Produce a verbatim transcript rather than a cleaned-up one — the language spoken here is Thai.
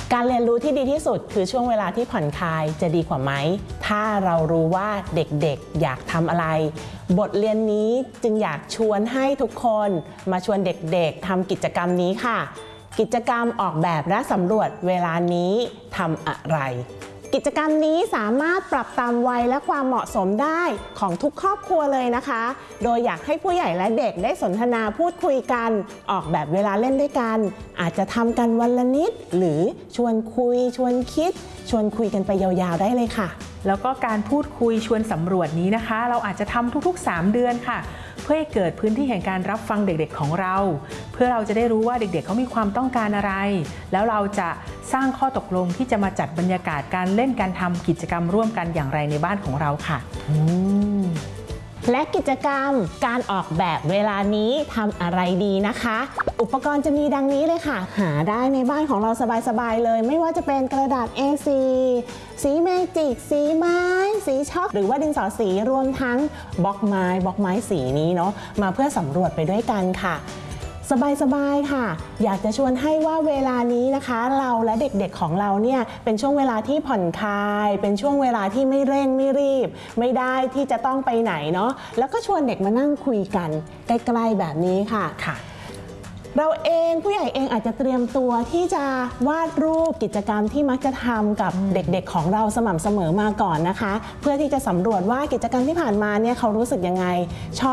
การเรียนรู้ที่ดีที่สุดคือช่วงเวลาที่ผ่อนคลายจะดีกว่าไหมถ้าเรารู้ว่าเด็กๆอยากทำอะไรบทเรียนนี้จึงอยากชวนให้ทุกคนมาชวนเด็กๆทำกิจกรรมนี้ค่ะกิจกรรมออกแบบและสำรวจเวลานี้ทำอะไรกิจกรรมนี้สามารถปรับตามวัยและความเหมาะสมได้ของทุกครอบครัวเลยนะคะโดยอยากให้ผู้ใหญ่และเด็กได้สนทนาพูดคุยกันออกแบบเวลาเล่นด้วยกันอาจจะทำกันวันละนิดหรือชวนคุยชวนคิดชวนคุยกันไปยาวๆได้เลยค่ะแล้วก็การพูดคุยชวนสำรวจนี้นะคะเราอาจจะทำทุกๆสามเดือนค่ะเพื่อให้เกิดพื้นที่แห่งการรับฟังเด็กๆของเราเพื่อเราจะได้รู้ว่าเด็กๆเขามีความต้องการอะไรแล้วเราจะสร้างข้อตกลงที่จะมาจัดบรรยากาศการเล่นการทำกิจกรรมร่วมกันอย่างไรในบ้านของเราค่ะและกิจกรรมการออกแบบเวลานี้ทำอะไรดีนะคะอุปกรณ์จะมีดังนี้เลยค่ะหาได้ในบ้านของเราสบายๆเลยไม่ว่าจะเป็นกระดาษ เอ ซี สีเมจิกสีไม้สีช็อกหรือว่าดินสอสีรวมทั้งบล็อกไม้บล็อกไม้สีนี้เนาะมาเพื่อสำรวจไปด้วยกันค่ะสบายๆค่ะอยากจะชวนให้ว่าเวลานี้นะคะเราและเด็กๆของเราเนี่ยเป็นช่วงเวลาที่ผ่อนคลายเป็นช่วงเวลาที่ไม่เร่งไม่รีบไม่ได้ที่จะต้องไปไหนเนาะแล้วก็ชวนเด็กมานั่งคุยกันใกล้ๆแบบนี้ค่ะค่ะเราเองผู้ใหญ่เองอาจจะเตรียมตัวที่จะวาดรูปกิจกรรมที่มักจะทำกับเด็กๆของเราสม่ำเสมอมาก่อนนะคะเพื่อที่จะสำรวจว่ากิจกรรมที่ผ่านมาเนี่ยเขารู้สึกยังไงชอบ